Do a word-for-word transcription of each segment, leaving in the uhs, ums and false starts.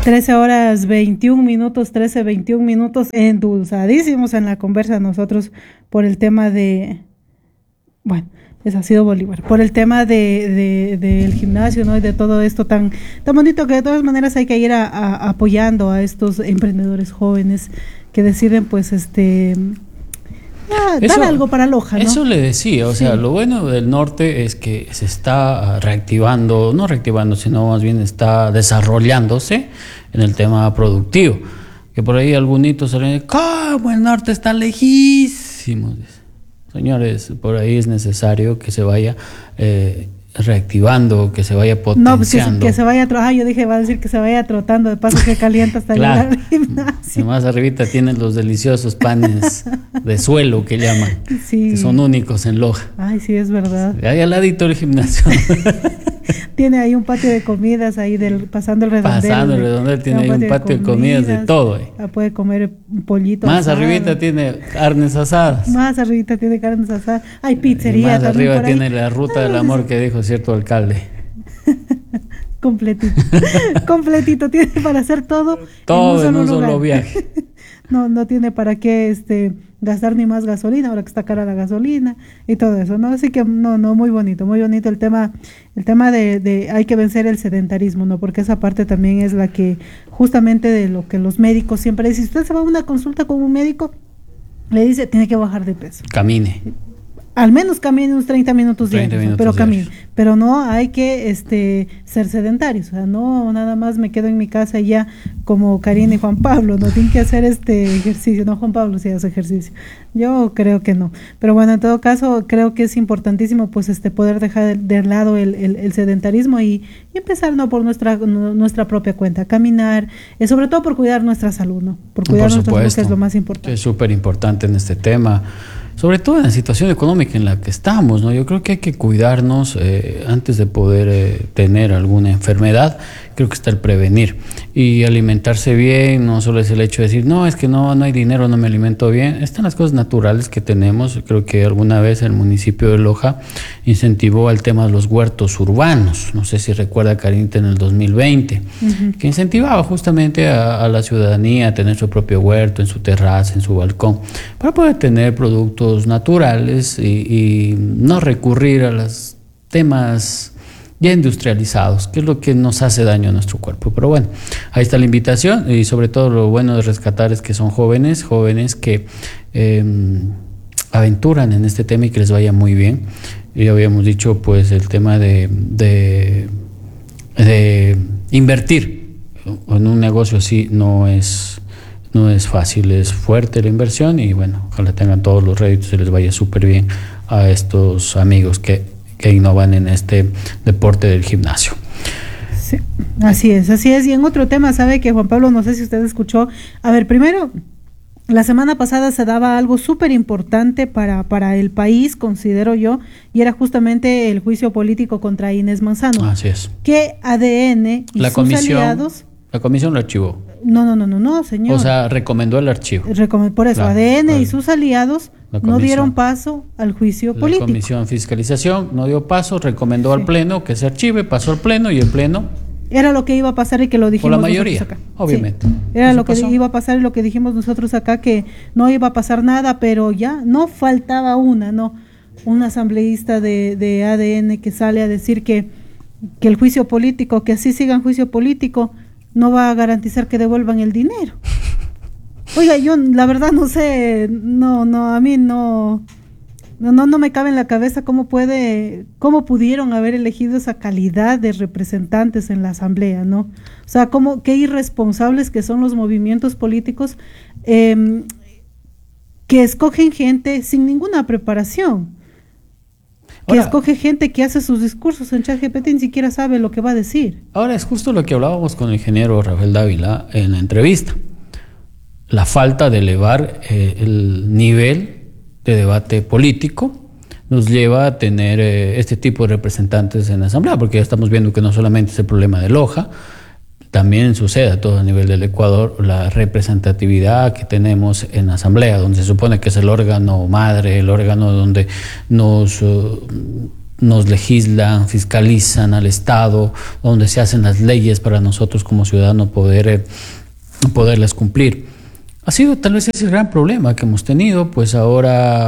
trece horas veintiún minutos, trece, veintiún minutos, endulzadísimos en la conversa nosotros por el tema de, bueno, ese ha sido Bolívar, por el tema de, de, del gimnasio, ¿no? Y de todo esto tan, tan bonito, que de todas maneras hay que ir a, a, apoyando a estos emprendedores jóvenes que deciden, pues, este... Ah, eso, dar algo para Loja, ¿no? Eso le decía, o sí. sea, lo bueno del norte es que se está reactivando, no reactivando, sino más bien está desarrollándose en el tema productivo. Que por ahí algunos se le ¿cómo el norte está lejísimo? Señores, por ahí es necesario que se vaya eh, reactivando, que se vaya potenciando. No, pues que, se, que se vaya trotando. Ah, yo dije, va a decir que se vaya trotando, de paso que calienta hasta claro. llegar al gimnasio. Más arribita tienen los deliciosos panes de suelo que llaman, sí. que son únicos en Loja. Ay, sí, es verdad. Ahí al ladito el gimnasio. Tiene ahí un patio de comidas ahí del pasando el redondel. Pasando el redondel tiene ahí un patio de comidas, de comidas de todo. Eh. Puede comer un pollito Más asado. Arribita tiene carnes asadas. Más arribita tiene carnes asadas. Hay pizzería. Y más arriba por tiene ahí. La ruta del amor que dijo cierto alcalde. Completito. Completito. Tiene para hacer todo. Todo en un solo, en un solo viaje. No, no tiene para qué este gastar ni más gasolina, ahora que está cara la gasolina y todo eso, ¿no? Así que no, no, muy bonito, muy bonito el tema, el tema de, de hay que vencer el sedentarismo, ¿no? Porque esa parte también es la que, justamente de lo que los médicos siempre dicen, si usted se va a una consulta con un médico, le dice, tiene que bajar de peso. Camine. Al menos camine unos treinta minutos diarios, minutos pero camine. diarios. Pero no hay que este ser sedentarios, o sea, no nada más me quedo en mi casa y ya como Karina y Juan Pablo, no tienen que hacer este ejercicio, no Juan Pablo sí hace ejercicio. Yo creo que no. Pero bueno, en todo caso, creo que es importantísimo pues este poder dejar de, de lado el, el, el sedentarismo y, y empezar no por nuestra no, nuestra propia cuenta, caminar, eh, sobre todo por cuidar nuestra salud, ¿no? Por cuidar por nuestra supuesto, salud, que es lo más importante. Es súper importante en este tema. Sobre todo en la situación económica en la que estamos, ¿no? Yo creo que hay que cuidarnos eh, antes de poder eh, tener alguna enfermedad. Creo que está el prevenir y alimentarse bien. No solo es el hecho de decir, no, es que no, no hay dinero, no me alimento bien. Están las cosas naturales que tenemos. Creo que alguna vez el municipio de Loja incentivó al tema de los huertos urbanos. No sé si recuerda, Carita, en el dos mil veinte, uh-huh. que incentivaba justamente a, a la ciudadanía a tener su propio huerto en su terraza, en su balcón, para poder tener productos naturales y, y no recurrir a los temas ya industrializados, que es lo que nos hace daño a nuestro cuerpo. Pero bueno, ahí está la invitación y sobre todo lo bueno de rescatar es que son jóvenes, jóvenes que eh, aventuran en este tema y que les vaya muy bien. Ya habíamos dicho pues el tema de, de, de invertir en un negocio así no es, no es fácil, es fuerte la inversión y bueno, ojalá tengan todos los réditos y les vaya súper bien a estos amigos que que innovan en este deporte del gimnasio. Sí, así es, así es. Y en otro tema, sabe que Juan Pablo, no sé si usted escuchó, a ver, primero, la semana pasada se daba algo súper importante para, para el país, considero yo, y era justamente el juicio político contra Inés Manzano. Así es. Que A D N y la sus comisión, aliados... La comisión lo archivó. No, no, no, no, no, señor. O sea, recomendó el archivo. Recom- por eso, claro, A D N claro. y sus aliados no dieron paso al juicio la político. La comisión de fiscalización no dio paso, recomendó sí. al pleno que se archive, pasó al pleno y el pleno... Era lo que iba a pasar y que lo dijimos por la mayoría, acá. obviamente. Sí, era Eso lo que pasó. iba a pasar y lo que dijimos nosotros acá, que no iba a pasar nada, pero ya no faltaba una, ¿no? Un asambleísta de, de A D N que sale a decir que, que el juicio político, que así sigan juicio político, no va a garantizar que devuelvan el dinero. Oiga, yo la verdad no sé, no, no, a mí no, no, no, no me cabe en la cabeza cómo puede, cómo pudieron haber elegido esa calidad de representantes en la asamblea, ¿no? O sea, cómo, qué irresponsables que son los movimientos políticos eh, que escogen gente sin ninguna preparación. Que ahora, escoge gente que hace sus discursos en ChatGPT y ni siquiera sabe lo que va a decir. Ahora es justo lo que hablábamos con el ingeniero Rafael Dávila en la entrevista. La falta de elevar eh, el nivel de debate político nos lleva a tener eh, este tipo de representantes en la Asamblea, porque ya estamos viendo que no solamente es el problema de Loja, también sucede a todo nivel del Ecuador la representatividad que tenemos en la Asamblea, donde se supone que es el órgano madre, el órgano donde nos uh, nos legislan, fiscalizan al Estado, donde se hacen las leyes para nosotros como ciudadanos poder, eh, poderlas cumplir. Ha sido tal vez ese el gran problema que hemos tenido, pues ahora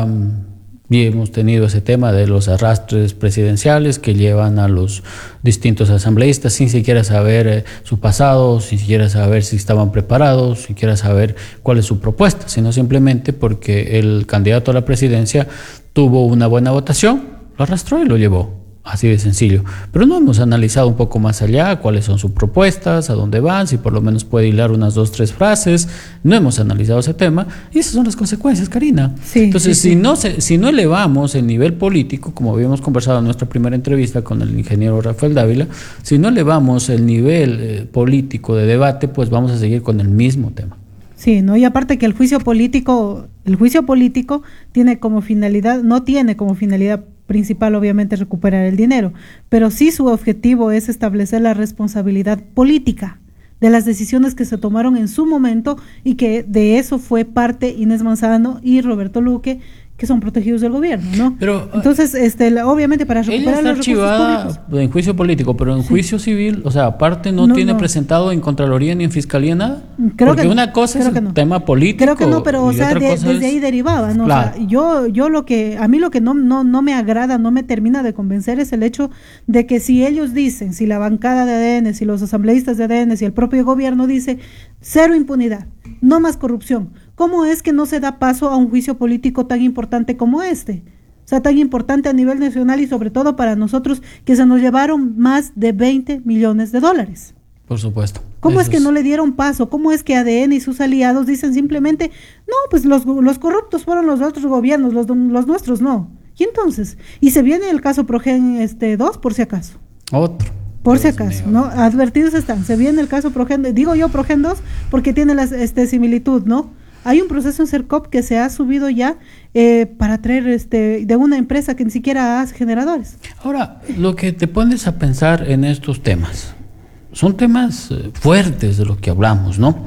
y hemos tenido ese tema de los arrastres presidenciales que llevan a los distintos asambleístas sin siquiera saber eh, su pasado, sin siquiera saber si estaban preparados, sin siquiera saber cuál es su propuesta, sino simplemente porque el candidato a la presidencia tuvo una buena votación, lo arrastró y lo llevó, así de sencillo. Pero no hemos analizado un poco más allá cuáles son sus propuestas, a dónde van, si por lo menos puede hilar unas dos, tres frases. No hemos analizado ese tema y esas son las consecuencias, Karina. Sí, Entonces, sí, si, sí. No se, si no elevamos el nivel político, como habíamos conversado en nuestra primera entrevista con el ingeniero Rafael Dávila, si no elevamos el nivel eh, político de debate, pues vamos a seguir con el mismo tema. Sí, ¿no? Y aparte que el juicio político, el juicio político tiene como finalidad, no tiene como finalidad principal obviamente recuperar el dinero, pero sí su objetivo es establecer la responsabilidad política de las decisiones que se tomaron en su momento y que de eso fue parte Inés Manzano y Roberto Luque, que son protegidos del gobierno, ¿no? Pero entonces, este, la, obviamente para recuperar ella está los recursos archivada públicos. en juicio político, pero en Sí. juicio civil, o sea, aparte no, No, tiene no. presentado en Contraloría ni en Fiscalía nada. Creo Porque que no, una cosa creo es que el no. tema político. Creo que no, pero o y sea, otra de- cosa desde es- ahí derivaba, ¿no? Claro. O sea, yo, yo lo que, a mí lo que no, no, no me agrada, no me termina de convencer es el hecho de que si ellos dicen, si la bancada de A D N, si los asambleístas de A D N, si el propio gobierno dice, cero impunidad, no más corrupción, ¿cómo es que no se da paso a un juicio político tan importante como este? O sea, tan importante a nivel nacional y sobre todo para nosotros que se nos llevaron más de veinte millones de dólares. Por supuesto. ¿Cómo Eso es que no le dieron paso? ¿Cómo es que A D N y sus aliados dicen simplemente, no, pues los, los corruptos fueron los otros gobiernos, los, los nuestros no? ¿Y entonces? Y se viene el caso Progen este, dos, por si acaso. Otro. Por si Dios acaso, mío. ¿no? Advertidos están. Se viene el caso Progen, digo yo Progen dos porque tiene la este, similitud, ¿no? Hay un proceso en CERCOP que se ha subido ya eh, para traer este, de una empresa que ni siquiera hace generadores. Ahora, lo que te pones a pensar en estos temas, son temas eh, fuertes de lo que hablamos, ¿no?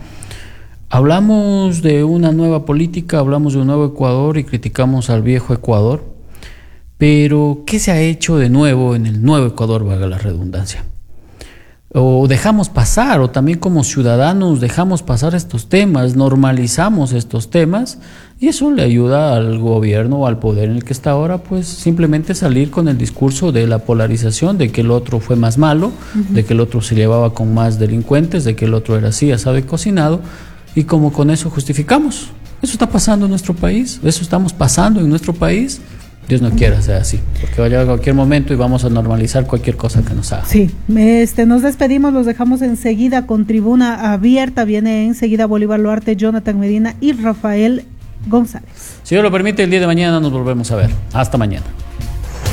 Hablamos de una nueva política, hablamos de un nuevo Ecuador y criticamos al viejo Ecuador, pero ¿qué se ha hecho de nuevo en el nuevo Ecuador, valga la redundancia? O dejamos pasar, o también como ciudadanos dejamos pasar estos temas, normalizamos estos temas, y eso le ayuda al gobierno o al poder en el que está ahora, pues simplemente salir con el discurso de la polarización, de que el otro fue más malo, uh-huh. de que el otro se llevaba con más delincuentes, de que el otro era así, asado y cocinado, y como con eso justificamos. Eso está pasando en nuestro país, eso estamos pasando en nuestro país. Dios no quiera sea así, porque va a llegar cualquier momento y vamos a normalizar cualquier cosa que nos haga. Sí, este, nos despedimos, los dejamos enseguida con tribuna abierta, viene enseguida Bolívar Loarte, Jonathan Medina y Rafael González. Si Dios lo permite, el día de mañana nos volvemos a ver. Hasta mañana.